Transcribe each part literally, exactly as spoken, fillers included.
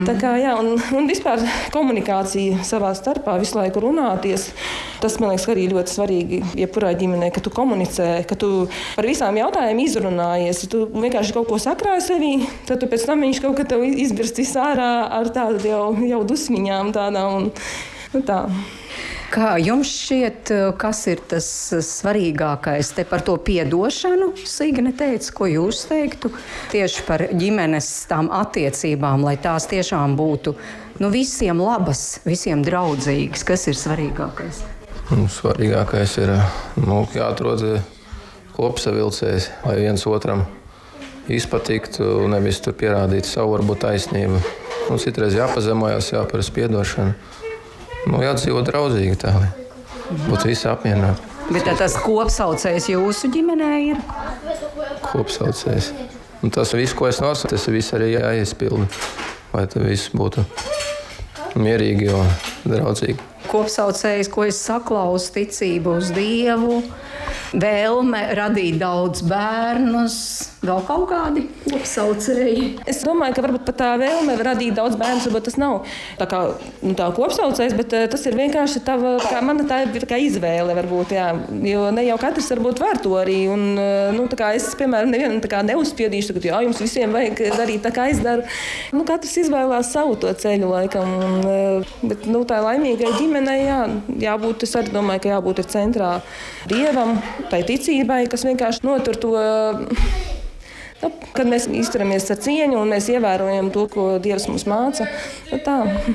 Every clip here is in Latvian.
Tā kā, jā, un, un vispār komunikācija savā starpā, visu laiku runāties, tas, man liekas, arī ļoti svarīgi, jebkurā ģimenē, ka tu komunicē, ka tu par visām jautājumiem izrunājies. Ja tu vienkārši kaut ko sakrāji sevī, tad tu pēc tam viņš kaut kā tev izbirstīs ārā ar tādu jau, jau dusmiņām tādām un nu tā. Kā jums šķiet, kas ir tas svarīgākais te par to piedošanu? Signe teica, ko jūs teiktu tieši par ģimenes tām attiecībām, lai tās tiešām būtu nu, visiem labas, visiem draudzīgas. Kas ir svarīgākais? Nu, svarīgākais ir nu, jāatrod kopsavilcējs, lai viens otram izpatiktu, nevis tur pierādīt savu varbūt taisnību. Un citreiz jāpazemojas, jāparas piedošanu. Nu, jādzīvo draudzīgi tā, lai būtu visi apmierināti. Bet tas kopsaucējs jūsu ģimenē ir? Kopsaucējs. Un tas viss, ko es nosaku, tas viss arī jāiespilda. Lai tas viss būtu mierīgi un draudzīgi. Kopsaucējs, ko es saklausu, ticību uz Dievu, vēlme radīt daudz bērnus, vēl kaut kādi kopsaucēji. Es domāju, ka varbūt pat tā vēlme radīt daudz bērnus, varbūt tas nav tā kā, nu, tā kopsaucējs, bet tas ir vienkārši tava, kā mana tā ir kā izvēle varbūt, jā. Jo ne jau katrs varbūt var to arī. Un, nu, tā kā es, piemēram, nevienam tā kā neuzspiedīšu, ka jā, jums visiem vajag darīt tā, kā es daru. Nu, katrs izvēlās savu to ceļu laikam. Un, bet, nu, tā laimīgai ģimenei, jā, jābūt, es arī domāju, ka jābūt ir centrā Dievam, tai ticībai, kas vienkārši notur to. Nu, kad mēs izturamies ar cieņu un mēs ievērojam to, ko Dievs mums māca, nu tā.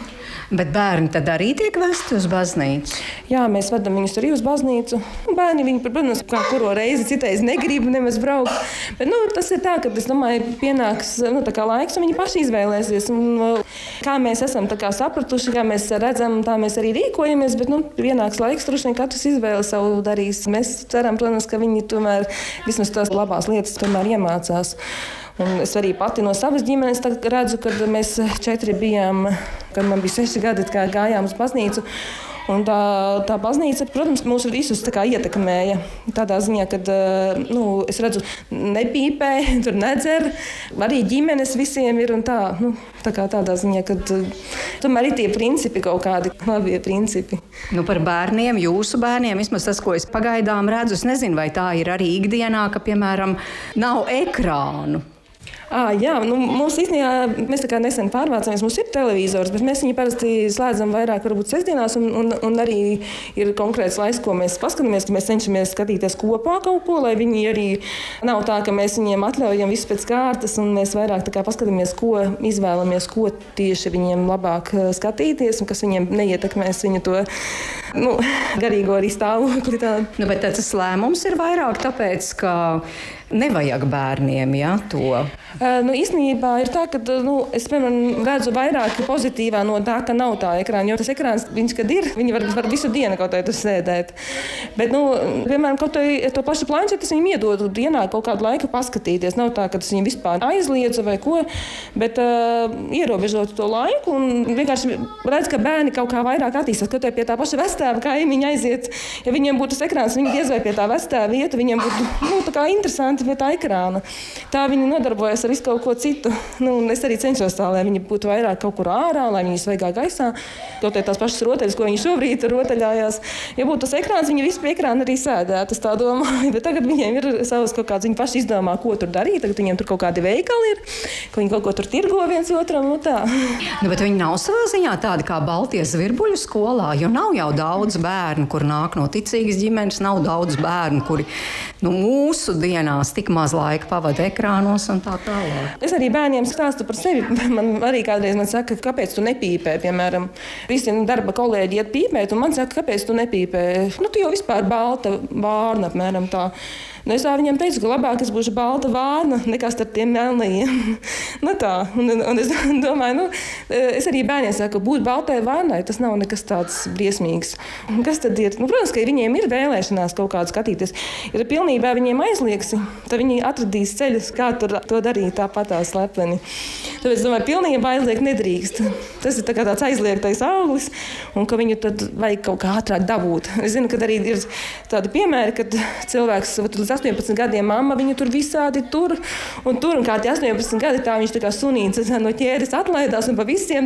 Bet bērni tad arī tiek vesti uz baznīcu? Jā, mēs vedam viņus arī uz baznīcu. Bērni, viņi, protams, kā kuro reizi citreiz negrib nemaz braukt. Bet, nu, tas ir tā, ka, es domāju, pienāks nu, tā kā laiks, un viņi paši izvēlēsies. Un, kā mēs esam tā kā sapratuši, kā mēs redzam, tā mēs arī rīkojamies, bet, nu, pienāks laiks, droši vien katrs izvēle savu darīs. Mēs ceram, protams, ka viņi tomēr vismaz tās labās lietas tomēr iemācās. Un es arī pati no savas ģimenes redzu, kad mēs četri bijām, kad man bija seši gadi, kā gājām uz baznīcu. Un tā, tā baznīca, protams, mūs visus tā kā ietekmēja. Tādā ziņā, kad nu, es redzu, nepīpē, tur nedzer, arī ģimenes visiem ir un tā. Nu, tā kā tādā ziņā, kad tomēr ir tie principi kaut kādi labie principi. Nu, par bērniem, jūsu bērniem, vismaz tas, ko es pagaidām redzu, es nezinu, vai tā ir arī ikdienā, ka, piemēram, nav ekrānu. À, jā, nu, mums īstenībā, mēs tā kā nesen pārvācāmies, mums ir televizors, bet mēs viņu parasti slēdzam vairāk varbūt sestdienās, un, un, un arī ir konkrēts laiks, ko mēs paskatāmies, ka mēs cenšamies skatīties kopā kaut ko, lai viņi arī nav tā, ka mēs viņiem atļaujam visu pēc kārtas, un mēs vairāk tā kā paskatāmies, ko izvēlamies, ko tieši viņiem labāk skatīties, un kas viņiem neietekmēs viņu to nu, garīgo arī stāvokli. Tādu. Nu, bet tas lēmums ir vairāk tāpēc, ka nevajag bērniem, ja, to? Uh, nu, īstenībā ir tā, ka nu, es, piemēram, redzu vairāk pozitīvā no tā, ka nav tā ekrāna. Jo tas ekrāns, viņš, kad ir, viņi var, var visu dienu kaut kā tur sēdēt. Bet, nu, piemēram, kaut to, to pašu planšetes viņam iedodu dienā kaut kādu laiku paskatīties. Nav tā, ka tas viņam vispār aizliedza vai ko, bet uh, ierobežot to laiku un vienkārši redz, ka bērni kaut kā vairāk attīstās. Kaut pie tā paša vestāva, kā viņi aiziet, ja viņiem būtu tas ekrāns, viņi diez vai pie tā vestāva vieta, viņiem būtu, nu, tā kā interesanti pie tā ekrāna. Tā viņi nodarbojas ar visu kaut ko citu. Nu, es arī cenšos tā, lai viņi būtu vairāk kaut kur ārā, lai viņi svaigā gaisā. Kaut tās pašas rotaļas, ko viņi šobrīd rotaļājās. Ja būtu tas ekrāns, viņi visi pie ekrāna arī sēdētu, es tā domāju. Bet tagad viņiem ir savas kaut kāds, viņi paši izdomā, ko tur darīt. Tagad viņiem tur kaut kādi veikali ir, ka viņi kaut ko tur tirgo viens otram. Nu, tā. Nu, bet viņi nav savā ziņā tādi kā Baltie zvirbuļu skolā, jo nav jau daudz bērnu, kur nāk no ticīgas ģimenes, nav daudz bērnu, kuri nu, mūsu dienās tik maz laika pavada ekrānos un tā tālāk. Es arī bērniem stāstu par sevi. Man arī kādreiz man saka, kāpēc tu nepīpē, piemēram. Visi darba kolēģi iet pīpēt, un man saka, kāpēc tu nepīpē. Nu, tu jau vispār balta vārna, apmēram tā. Nu, es viņam teicu, ka labāk es būšu balta vārna nekā starp tiem melnajiem. Nu tā, un, un es domāju, nu, es arī bērniem saku, būt baltai vārnai, tas nav nekas tāds briesmīgs. Kas tad ir? Nu, protams, ka viņiem ir vēlēšanās kaut kādu skatīties. Ja pilnībā viņiem aizliegsi, tad viņi atradīs ceļus, kā tur to darīt tāpat tā slepeni. Tāpēc, es domāju, pilnībā aizliegt nedrīkst. Tas ir tā kā tāds aizliegtais auglis, un ka viņu tad vajag kaut kā ātrāk dabūt. Es zinu, ka arī ir tādi piemēri, kad cilvēks līdz astoņpadsmit gadiem mamma viņu tur visādi tur un tur, un kā tie astoņpadsmit gadi tā viņš tā kā sunīts no ķēdes atlaidās un pa visiem